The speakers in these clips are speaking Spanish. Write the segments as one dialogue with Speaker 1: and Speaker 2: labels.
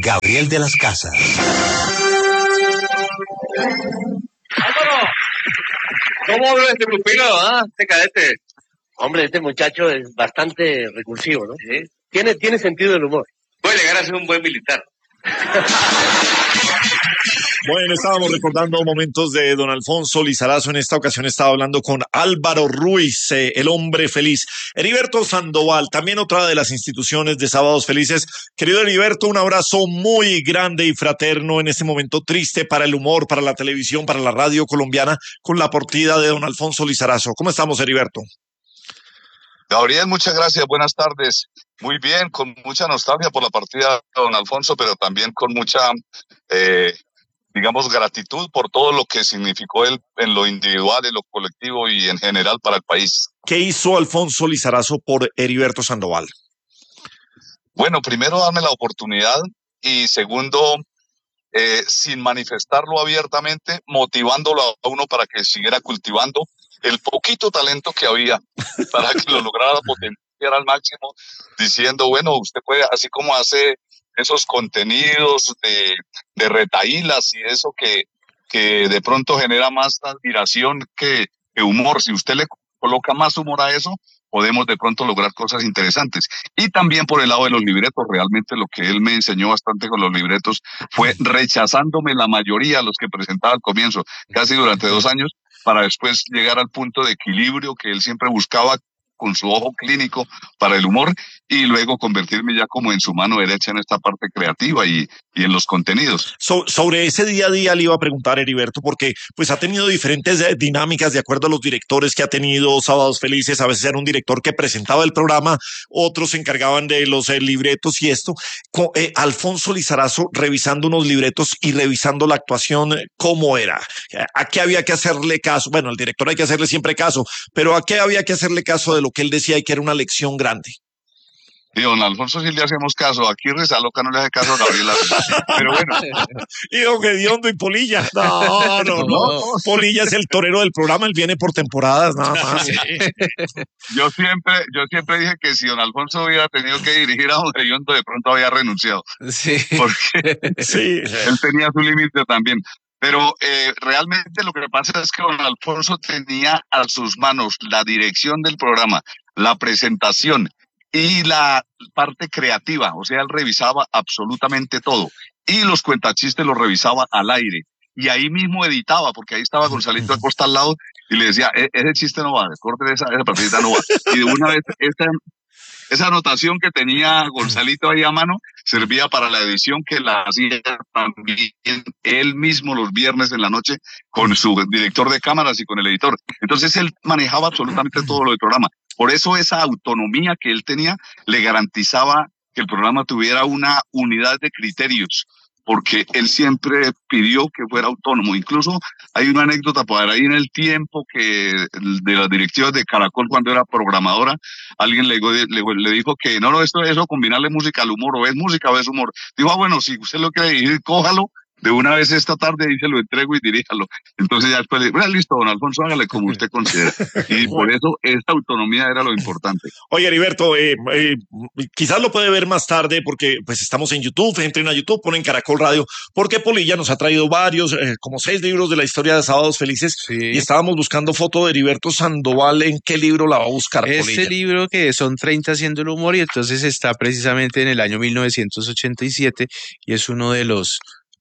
Speaker 1: Gabriel de las Casas.
Speaker 2: ¡Vámonos! ¿Cómo habla este grupino, este cadete?
Speaker 3: Hombre, este muchacho es bastante recursivo, ¿no?
Speaker 2: ¿Sí?
Speaker 3: Tiene sentido del humor.
Speaker 2: Puede llegar a ser un buen militar.
Speaker 4: Bueno, estábamos recordando momentos de don Alfonso Lizarazo. En esta ocasión estaba hablando con Álvaro Ruiz, el hombre feliz. Heriberto Sandoval, también otra de las instituciones de Sábados Felices. Querido Heriberto, un abrazo muy grande y fraterno en este momento triste para el humor, para la televisión, para la radio colombiana, con la partida de don Alfonso Lizarazo. ¿Cómo estamos, Heriberto?
Speaker 5: Gabriel, muchas gracias, buenas tardes. Muy bien, con mucha nostalgia por la partida de don Alfonso, pero también con mucha, digamos, gratitud por todo lo que significó él en lo individual, en lo colectivo y en general para el país.
Speaker 4: ¿Qué hizo Alfonso Lizarazo por Heriberto Sandoval?
Speaker 5: Bueno, primero darme la oportunidad y segundo, sin manifestarlo abiertamente, motivándolo a uno para que siguiera cultivando el poquito talento que había para que lo lograra potenciar al máximo, diciendo, bueno, usted puede, así como hace esos contenidos de retahílas y eso que de pronto genera más admiración que humor, si usted le coloca más humor a eso, podemos de pronto lograr cosas interesantes. Y también por el lado de los libretos, realmente lo que él me enseñó bastante con los libretos fue rechazándome la mayoría de los que presentaba al comienzo, casi durante 2 años, para después llegar al punto de equilibrio que él siempre buscaba con su ojo clínico para el humor y luego convertirme ya como en su mano derecha en esta parte creativa y en los contenidos.
Speaker 4: Sobre ese día a día le iba a preguntar, Heriberto, porque pues ha tenido diferentes dinámicas de acuerdo a los directores que ha tenido Sábados Felices. A veces era un director que presentaba el programa, otros se encargaban de los libretos y esto. Alfonso Lizarazo revisando unos libretos y revisando la actuación, ¿cómo era? ¿A qué había que hacerle caso? Bueno, al director hay que hacerle siempre caso, pero ¿a qué había que hacerle caso de lo que él decía y que era una lección grande?
Speaker 5: Y don Alfonso sí le hacemos caso, aquí Rezaloca no le hace caso a Gabriela, pero bueno.
Speaker 4: Y don Gediondo y Polilla, no. Polilla es el torero del programa, él viene por temporadas, nada más.
Speaker 5: Yo siempre dije que si don Alfonso hubiera tenido que dirigir a don Gediondo, de pronto había renunciado.
Speaker 3: Sí.
Speaker 5: Porque
Speaker 4: sí.
Speaker 5: Él tenía su límite también. Pero realmente lo que pasa es que don Alfonso tenía a sus manos la dirección del programa, la presentación y la parte creativa. O sea, él revisaba absolutamente todo. Y los cuentachistes los revisaba al aire. Y ahí mismo editaba, porque ahí estaba Gonzalito Acosta al lado y le decía, ese chiste no va, corte esa partida no va. Y de una vez esa anotación que tenía Gonzalito ahí a mano servía para la edición que la hacía también él mismo los viernes en la noche con su director de cámaras y con el editor. Entonces él manejaba absolutamente todo lo del programa. Por eso esa autonomía que él tenía le garantizaba que el programa tuviera una unidad de criterios, porque él siempre pidió que fuera autónomo. Incluso hay una anécdota por ahí en el tiempo que de las directivas de Caracol, cuando era programadora, alguien le dijo que no, eso combinarle música al humor, o es música o es humor. Dijo, bueno, si usted lo quiere dirigir, cójalo de una vez esta tarde y se lo entrego y diríjalo. Entonces ya después le dije, listo, don Alfonso, hágale como usted considera. Y por eso esta autonomía era lo importante.
Speaker 4: Oye, Heriberto, quizás lo puede ver más tarde porque pues estamos en YouTube, entren a YouTube, ponen Caracol Radio, porque Polilla nos ha traído varios, como 6 libros de la historia de Sábados Felices, sí. Y estábamos buscando foto de Heriberto Sandoval. ¿En qué libro la va a buscar, Polilla?
Speaker 6: Este libro que son 30 haciendo el humor, y entonces está precisamente en el año 1987 y es uno de los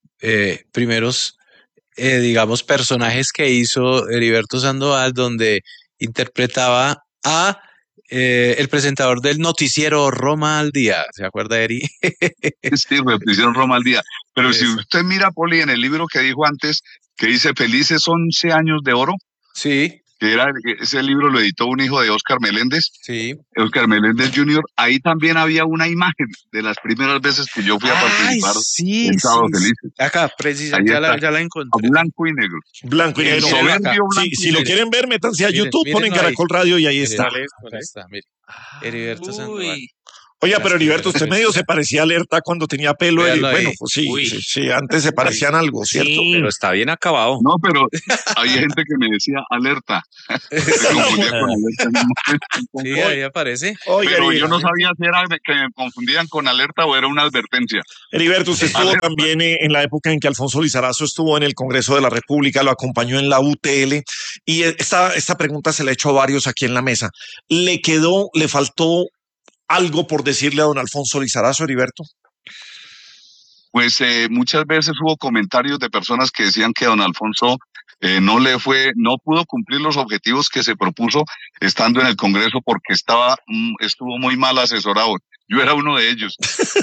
Speaker 6: primeros, digamos, personajes que hizo Heriberto Sandoval, donde interpretaba a el presentador del noticiero Roma al Día. ¿Se acuerda, Eri?
Speaker 5: Sí, noticiero Roma al Día. Pero si usted mira, Poli, en el libro que dijo antes, que dice Felices 11 años de oro.
Speaker 6: Sí.
Speaker 5: Ese libro lo editó un hijo de Oscar Meléndez.
Speaker 6: Sí.
Speaker 5: Oscar Meléndez Jr. Ahí también había una imagen de las primeras veces que yo fui a participar en Sábados Felices.
Speaker 6: Acá, precisamente, ya la encontré.
Speaker 5: A blanco y negro.
Speaker 4: Blanco y negro. Si lo quieren ver, métanse a YouTube, ponen Caracol Radio y ahí está.
Speaker 6: Ahí está, mire. Heriberto Sandoval.
Speaker 4: Oiga, pero Heriberto, usted medio se parecía a Alerta cuando tenía pelo.
Speaker 6: Véalo ahí.
Speaker 4: Bueno, pues sí,
Speaker 1: Uy.
Speaker 4: sí, antes se parecían algo, ¿cierto?
Speaker 1: Sí.
Speaker 6: Pero está bien acabado.
Speaker 5: No, pero hay gente que me decía alerta. Se confundía con alerta en un momento.
Speaker 6: Sí, ahí aparece.
Speaker 4: Oiga,
Speaker 5: Pero yo no
Speaker 4: Heriberto,
Speaker 5: sabía si era que me confundían con alerta o era una advertencia.
Speaker 4: Heriberto, usted estuvo
Speaker 5: Alerta.
Speaker 4: también en la época en que Alfonso Lizarazo estuvo en el Congreso de la República, lo acompañó en la UTL, y esta pregunta se la he hecho a varios aquí en la mesa. ¿Le faltó algo por decirle a don Alfonso Lizarazo, Heriberto?
Speaker 5: Pues muchas veces hubo comentarios de personas que decían que don Alfonso no pudo cumplir los objetivos que se propuso estando en el Congreso porque estuvo muy mal asesorado. Yo era uno de ellos.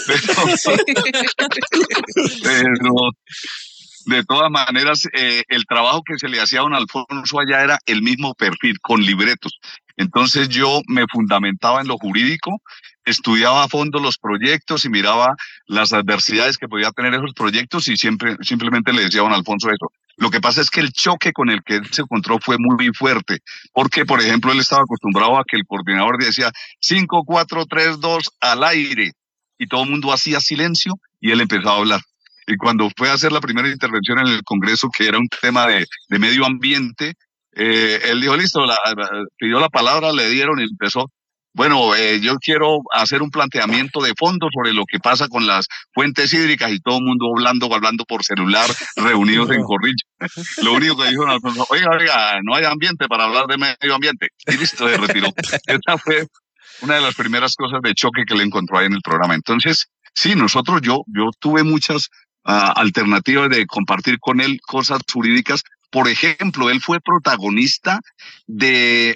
Speaker 5: Pero de todas maneras, el trabajo que se le hacía a don Alfonso allá era el mismo perfil, con libretos. Entonces yo me fundamentaba en lo jurídico, estudiaba a fondo los proyectos y miraba las adversidades que podía tener esos proyectos y simplemente le decía a don Alfonso eso. Lo que pasa es que el choque con el que él se encontró fue muy fuerte, porque, por ejemplo, él estaba acostumbrado a que el coordinador decía 5, 4, 3, 2 al aire, y todo el mundo hacía silencio y él empezaba a hablar. Y cuando fue a hacer la primera intervención en el Congreso, que era un tema de medio ambiente, él dijo, listo, pidió la palabra, le dieron y empezó. Bueno, yo quiero hacer un planteamiento de fondo sobre lo que pasa con las fuentes hídricas y todo el mundo hablando por celular, reunidos en corrillo. Lo único que dijo Alfonso, oiga, no hay ambiente para hablar de medio ambiente. Y listo, se retiró. Esa fue una de las primeras cosas de choque que le encontró ahí en el programa. Entonces, sí, yo tuve muchas alternativas de compartir con él cosas jurídicas. Por ejemplo, él fue protagonista de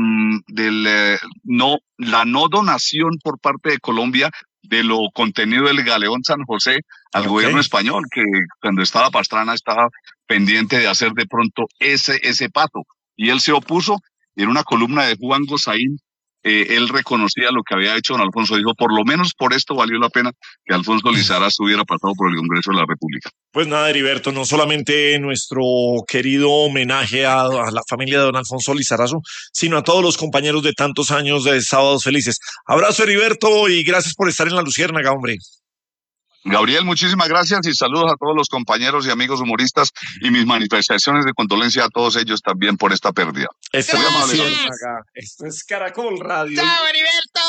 Speaker 5: la no donación por parte de Colombia de lo contenido del galeón San José al gobierno español, que cuando estaba Pastrana estaba pendiente de hacer de pronto ese paso. Y él se opuso, y en una columna de Juan Gosaín, él reconocía lo que había hecho don Alfonso. Dijo, por lo menos por esto valió la pena que Alfonso Lizarazo hubiera pasado por el Congreso de la República.
Speaker 4: Pues nada, Heriberto, no solamente nuestro querido homenaje a la familia de don Alfonso Lizarazo, sino a todos los compañeros de tantos años de Sábados Felices. Abrazo, Heriberto, y gracias por estar en La Luciérnaga, hombre.
Speaker 5: Gabriel, muchísimas gracias y saludos a todos los compañeros y amigos humoristas y mis manifestaciones de condolencia a todos ellos también por esta pérdida.
Speaker 4: Esto
Speaker 5: Muy amable.
Speaker 4: es Caracol Radio.
Speaker 1: ¡Chao, Heriberto!